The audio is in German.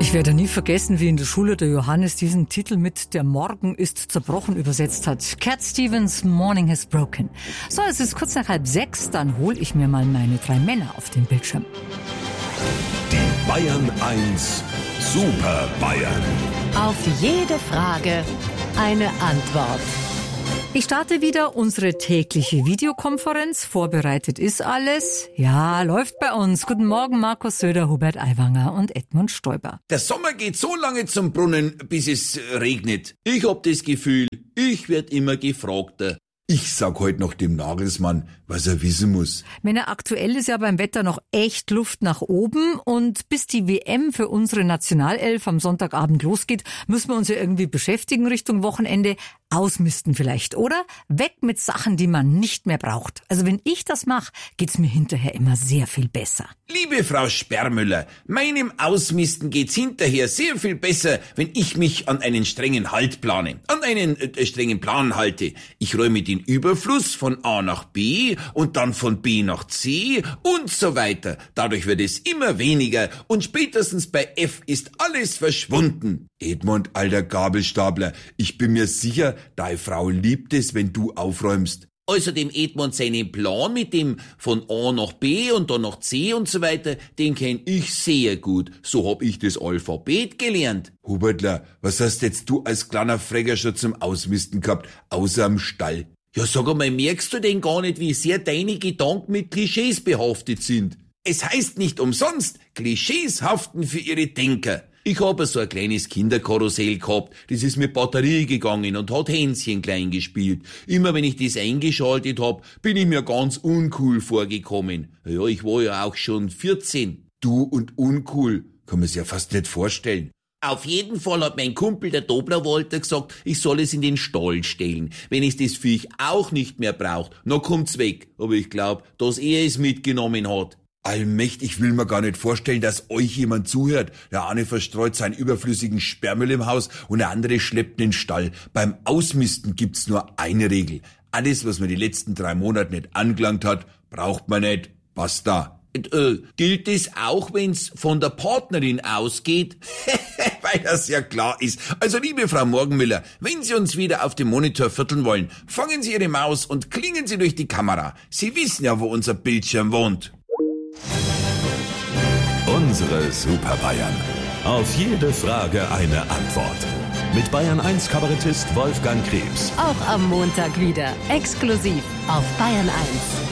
Ich werde nie vergessen, wie in der Schule der Johannes diesen Titel mit "Der Morgen ist zerbrochen" übersetzt hat. Cat Stevens, Morning has broken. So, es ist kurz nach 5:30, dann hole ich mir mal meine 3 Männer auf den Bildschirm. Die Bayern 1 Super Bayern. Auf jede Frage eine Antwort. Ich starte wieder unsere tägliche Videokonferenz. Vorbereitet ist alles. Ja, läuft bei uns. Guten Morgen, Markus Söder, Hubert Aiwanger und Edmund Stoiber. Der Sommer geht so lange zum Brunnen, bis es regnet. Ich hab das Gefühl, ich werd immer gefragter. Ich sag heute noch dem Nagelsmann, was er wissen muss. Männer, aktuell ist ja beim Wetter noch echt Luft nach oben und bis die WM für unsere Nationalelf am Sonntagabend losgeht, müssen wir uns ja irgendwie beschäftigen Richtung Wochenende. Ausmisten vielleicht, oder? Weg mit Sachen, die man nicht mehr braucht. Also wenn ich das mache, geht's mir hinterher immer sehr viel besser. Liebe Frau Sperrmüller, meinem Ausmisten geht's hinterher sehr viel besser, wenn ich mich an einen strengen strengen Plan halte. Ich räume den Überfluss von A nach B und dann von B nach C und so weiter. Dadurch wird es immer weniger und spätestens bei F ist alles verschwunden. Edmund, alter Gabelstapler, ich bin mir sicher, deine Frau liebt es, wenn du aufräumst. Also dem Edmund seinen Plan mit dem von A nach B und dann nach C und so weiter, den kenn ich sehr gut. So hab ich das Alphabet gelernt. Hubertler, was hast jetzt du als kleiner Fräger schon zum Ausmisten gehabt, außer am Stall? Ja, sag einmal, merkst du denn gar nicht, wie sehr deine Gedanken mit Klischees behaftet sind? Es heißt nicht umsonst, Klischees haften für ihre Denker. Ich habe so ein kleines Kinderkarussell gehabt, das ist mit Batterie gegangen und hat Hänschen klein gespielt. Immer wenn ich das eingeschaltet hab, bin ich mir ganz uncool vorgekommen. Ja, ich war ja auch schon 14. Du und uncool, kann man sich ja fast nicht vorstellen. Auf jeden Fall hat mein Kumpel, der Dobler-Walter, gesagt, ich soll es in den Stall stellen. Wenn es das Viech auch nicht mehr braucht, dann kommt's weg. Aber ich glaub, dass er es mitgenommen hat. Allmächtig, ich will mir gar nicht vorstellen, dass euch jemand zuhört. Der eine verstreut seinen überflüssigen Sperrmüll im Haus und der andere schleppt den Stall. Beim Ausmisten gibt's nur eine Regel. Alles, was man die letzten 3 Monate nicht angelangt hat, braucht man nicht. Basta. Gilt es auch, wenn's von der Partnerin ausgeht? Weil das ja klar ist. Also liebe Frau Morgenmüller, wenn Sie uns wieder auf dem Monitor vierteln wollen, fangen Sie Ihre Maus und klingen Sie durch die Kamera. Sie wissen ja, wo unser Bildschirm wohnt. Unsere Super Bayern. Auf jede Frage eine Antwort. Mit Bayern 1 Kabarettist Wolfgang Krebs. Auch am Montag wieder. Exklusiv auf Bayern 1.